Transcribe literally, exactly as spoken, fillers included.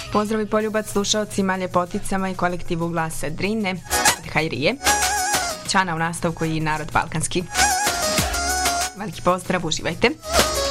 Pozdrav i poljubac slušaocima, ljepoticama i kolektivu Glasa Drine od Hajrije. Ćana u nastavku i Narod balkanski. Veliki pozdrav, uživajte.